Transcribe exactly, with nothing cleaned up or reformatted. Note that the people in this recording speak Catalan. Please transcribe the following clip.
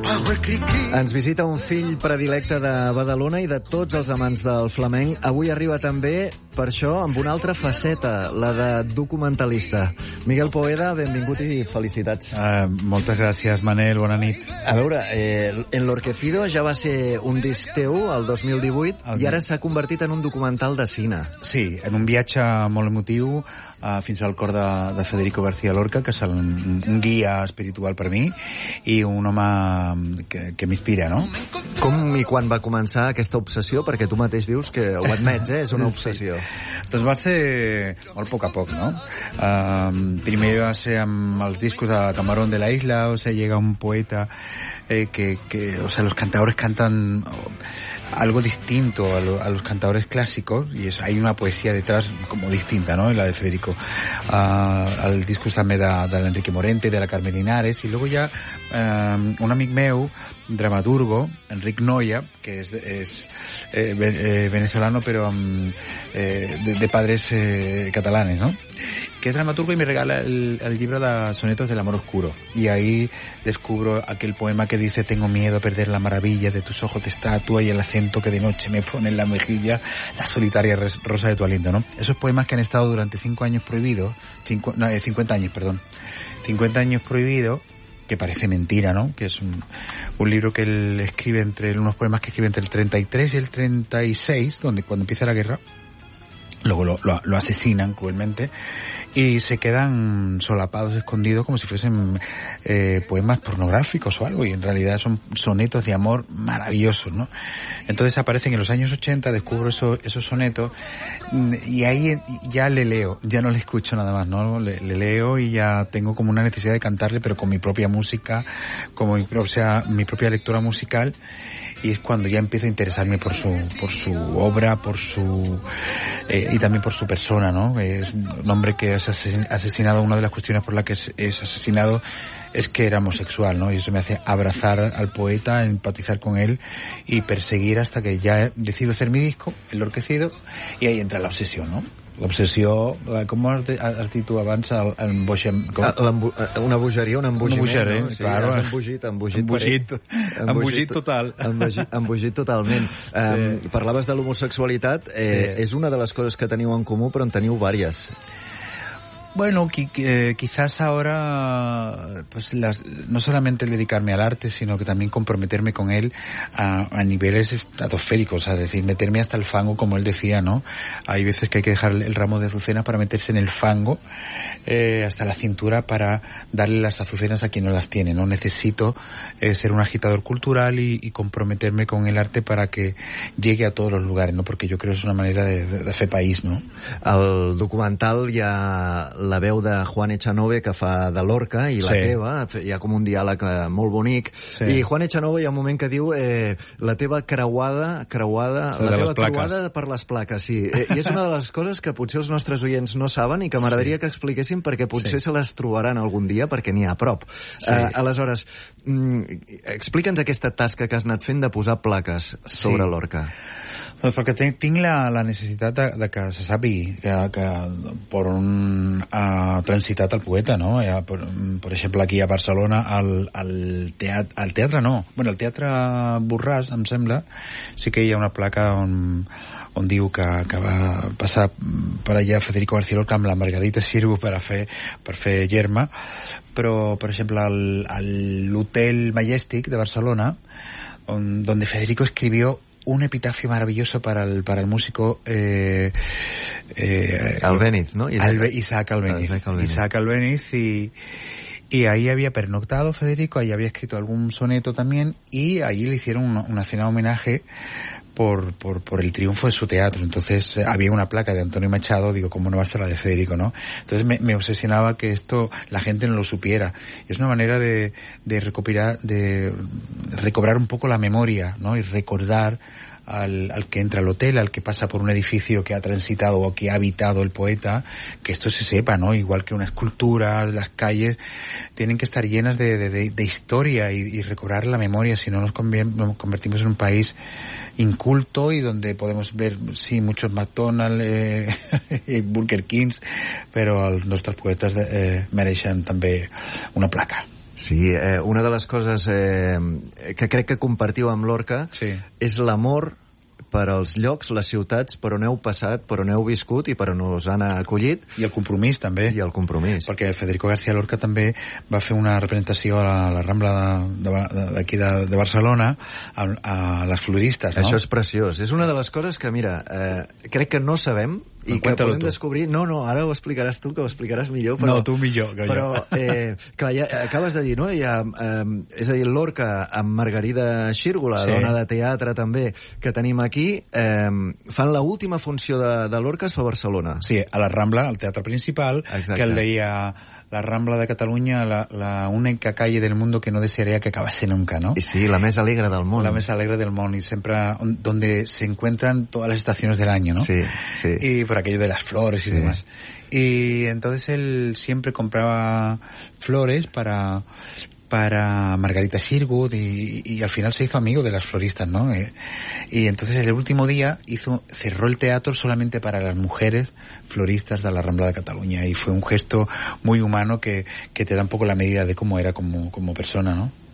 Ens visita un fill predilecte de Badalona i de tots els amants del flamenc. Avui arriba també, per això, amb una altra faceta, la de documentalista. Miguel Poveda, benvingut i felicitats. Uh, moltes gràcies, Manel, bona nit. A veure, eh, Enlorquecido ja va ser un disc teu el dos mil divuit el... i ara s'ha convertit en un documental de cine. Sí, en un viatge molt emotiu uh, fins al cor de, de Federico García Lorca, que és un, un guia espiritual per mi i un home que, que m'inspira, no? Com i quan va començar aquesta obsessió? Perquè tu mateix dius que ho admets, eh? És una obsessió. Sí. Doncs va ser molt a poc a poc, no? Uh, primer va ser amb els discos de Camarón de la Isla, o sea, llega un poeta eh, que, que, o sea, los cantadores cantan algo distinto a, lo, a los cantadores clásicos y es, hay una poesía detrás como distinta, ¿no? La de Federico. Uh, el discurs també de, de l'Enrique Morente, de la Carmen Linares, i luego ja um, un amic meu, dramaturgo, Enric Noia, que és, és eh, eh, venezolano pero um, eh, de, de padres eh, catalanes, ¿no? Que es dramaturgo y me regala el, el libro de Sonetos del Amor Oscuro. Y ahí descubro aquel poema que dice: tengo miedo a perder la maravilla de tus ojos de estatua y el acento que de noche me pone en la mejilla la solitaria rosa de tu aliento, ¿no? Esos poemas que han estado durante cinco años prohibidos, cinco, no, eh, cincuenta años, perdón, cincuenta años prohibidos, que parece mentira, ¿no? Que es un, un libro que él escribe entre, unos poemas que escribe entre el treinta y tres y el treinta y seis, donde cuando empieza la guerra, luego lo, lo, lo asesinan cruelmente y se quedan solapados, escondidos, como si fuesen eh, poemas pornográficos o algo, y en realidad son sonetos de amor maravillosos, ¿no? Entonces aparecen en los años ochenta, descubro eso, esos sonetos y ahí ya le leo, ya no le escucho nada más, ¿no? Le, le leo y ya tengo como una necesidad de cantarle, pero con mi propia música, como mi, o sea, mi propia lectura musical, y es cuando ya empiezo a interesarme por su, por su obra, por su, eh, y también por su persona, ¿no? Es un hombre que es asesinado, una de las cuestiones por las que es, es asesinado es que era homosexual, ¿no? Y eso me hace abrazar al poeta, empatizar con él y perseguir hasta que ya decido hacer mi disco, Enlorquecido, y ahí entra la obsesión, ¿no? L'obsessió, com has, has dit tu abans, l'emboixem... Una bogeria, un embogiment, una bogeria, no? Sí, claro. has embogit, embogit. Embogit, embogit total. Embogit, embogit totalment. Um, sí. Parlaves de l'homosexualitat, eh, sí. És una de les coses que teniu en comú, però en teniu vàries. Bueno, qui, eh, quizás ahora, pues las, no solamente el dedicarme al arte, sino que también comprometerme con él a, a niveles estratosféricos, es decir, meterme hasta el fango, como él decía, ¿no? Hay veces que hay que dejar el ramo de azucenas para meterse en el fango, eh, hasta la cintura, para darle las azucenas a quien no las tiene, ¿no? Necesito eh, ser un agitador cultural y, y comprometerme con el arte para que llegue a todos los lugares, ¿no? Porque yo creo que es una manera de, de, de fer país, ¿no? El documental hi ha la veu de Juan Echanove, que fa de Lorca, i la sí. teva, hi ha com un diàleg molt bonic, sí. I Juan Echanove hi ha un moment que diu eh, la teva creuada, creuada, sí, la teva creuada per les plaques, sí. Eh, I és una de les coses que potser els nostres oients no saben i que m'agradaria sí. que expliquessin, perquè potser sí. se les trobaran algun dia, perquè n'hi ha a prop. Sí. Eh, aleshores, mm, explica'ns aquesta tasca que has anat fent de posar plaques sobre sí. Lorca. Doncs perquè tinc, tinc la, la necessitat de, de que se sàpigui que, que per on ha transitat el poeta, no? Ja, per, per exemple, aquí a Barcelona, al, al, teatre, al teatre no, bueno, al Teatre Borràs, em sembla, sí que hi ha una placa on, on diu que, que va passar per allà Federico García Lorca amb la Margarita Xirgu per a fer, per fer Yerma, però, per exemple, al, al l'Hotel Majestic de Barcelona, on, donde Federico escribió un epitafio maravilloso para el, para el músico eh, eh, Albéniz, ¿no? Isaac, Albe, Isaac Albéniz. Isaac Albéniz. Isaac Albéniz y, y ahí había pernoctado Federico, ahí había escrito algún soneto también, y ahí le hicieron una, una cena de homenaje por, por, por el triunfo de su teatro. Entonces eh, había una placa de Antonio Machado, digo, ¿cómo no va a estar la de Federico, no? Entonces me, me obsesionaba que esto la gente no lo supiera. Es una manera de, de recopilar, de recobrar un poco la memoria, ¿no? Y recordar al, al que entra al hotel, al que pasa por un edificio que ha transitado o que ha habitado el poeta, que esto se sepa, ¿no? Igual que una escultura, las calles tienen que estar llenas de, de, de, de historia y, y recobrar la memoria, si no nos, convier- nos convertimos en un país inculto y donde podemos ver, sí, muchos McDonald's eh, y Burger Kings, però els nostres poetes de, eh, mereixen també una placa. Sí, eh, una de les coses eh, que crec que compartiu amb Lorca sí. és l'amor per als llocs, les ciutats per on heu passat, per on heu viscut i per on us han acollit. I el compromís, també. I el compromís. Perquè Federico García Lorca també va fer una representació a la, a la Rambla d'aquí de, de, de Barcelona, a, a les floristes, no? Això és preciós. És una de les coses que, mira, eh, crec que no sabem i que podem tu. descobrir... No, no, ara ho explicaràs tu, que ho explicaràs millor. Però, no, tu millor que però, jo. Però, eh, clar, ja acabes de dir, no? Hi ha, eh, és a dir, Lorca amb Margarida Xírgola, sí. dona de teatre també, que tenim aquí, eh, fan l'última funció de, de Lorca a Barcelona. Sí, a la Rambla, al teatre principal, Exacte. que el deia... La Rambla de Cataluña, la, la única calle del mundo que no desearía que acabase nunca, ¿no? Y sí, la més alegre del món. La més alegre del món, y siempre donde se encuentran todas las estaciones del año, ¿no? Sí, sí. Y por aquello de las flores y sí. demás. Y entonces él siempre compraba flores para... para Margarita Xirgut y, y al final se hizo amigo de las floristas, ¿no? Eh, y entonces el último día hizo cerró el teatro solamente para las mujeres floristas de la Rambla de Cataluña y fue un gesto muy humano que, que te da un poco la medida de cómo era como, como persona, ¿no?